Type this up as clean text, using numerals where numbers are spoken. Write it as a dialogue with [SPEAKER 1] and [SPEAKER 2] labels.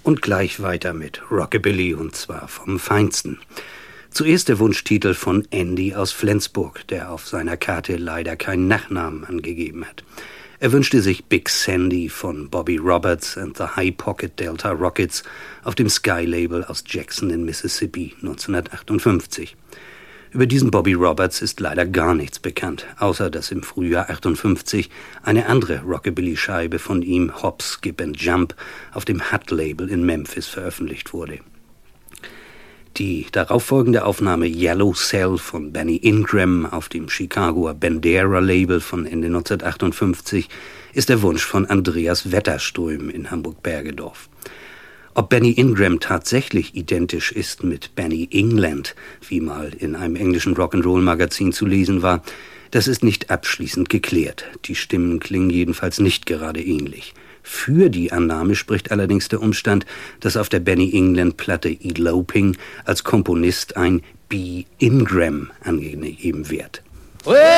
[SPEAKER 1] Und gleich weiter mit Rockabilly, und zwar vom Feinsten. Zuerst der Wunschtitel von Andy aus Flensburg, der auf seiner Karte leider keinen Nachnamen angegeben hat. Er wünschte sich Big Sandy von Bobby Roberts and the High Pocket Delta Rockets auf dem Sky-Label aus Jackson in Mississippi 1958. Über diesen Bobby Roberts ist leider gar nichts bekannt, außer dass im Frühjahr 58 eine andere Rockabilly-Scheibe von ihm, Hop, Skip and Jump, auf dem Hut-Label in Memphis veröffentlicht wurde. Die darauffolgende Aufnahme Yellow Cell von Benny Ingram auf dem Chicagoer Bandera-Label von Ende 1958 ist der Wunsch von Andreas Wetterström in Hamburg-Bergedorf. Ob Benny Ingram tatsächlich identisch ist mit Benny England, wie mal in einem englischen Rock'n'Roll-Magazin zu lesen war, das ist nicht abschließend geklärt. Die Stimmen klingen jedenfalls nicht gerade ähnlich. Für die Annahme spricht allerdings der Umstand, dass auf der Benny England-Platte Eloping als Komponist ein B. Ingram angegeben wird.